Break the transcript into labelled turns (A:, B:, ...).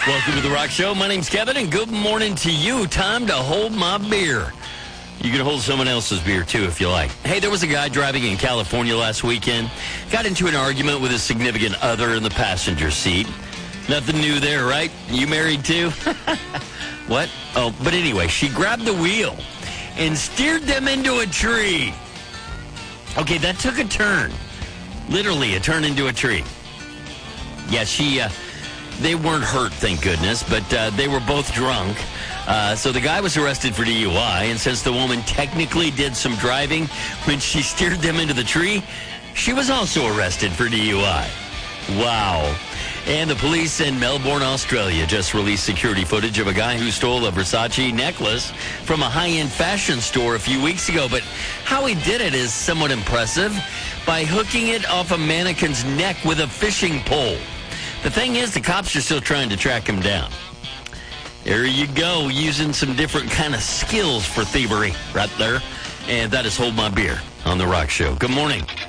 A: Welcome to The Rock Show. My name's Kevin, and good morning to you. Time to hold my beer. You can hold someone else's beer, too, if you like. Hey, there was a guy driving in California last weekend. Got into an argument with his significant other in the passenger seat. Nothing new there, right? You married, too? What? Oh, but anyway, she grabbed the wheel and steered them into a tree. Okay, that took a turn. Literally, a turn into a tree. Yeah, they weren't hurt, thank goodness, but they were both drunk. So the guy was arrested for DUI, and since the woman technically did some driving when she steered them into the tree, she was also arrested for DUI. Wow. And the police in Melbourne, Australia just released security footage of a guy who stole a Versace necklace from a high-end fashion store a few weeks ago. But how he did it is somewhat impressive, by hooking it off a mannequin's neck with a fishing pole. The thing is, the cops are still trying to track him down. There you go, using some different kind of skills for thievery right there. And that is Hold My Beer on The Rock Show. Good morning.